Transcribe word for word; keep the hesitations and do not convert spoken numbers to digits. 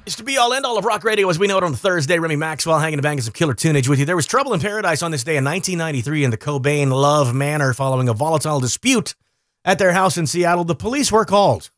It's to be all end all of rock radio as we know it on Thursday. Remy Maxwell hanging and banging some killer tunage with you. There was trouble in paradise on this day in nineteen ninety-three in the Cobain Love Manor following a volatile dispute at their house in Seattle. The police were called.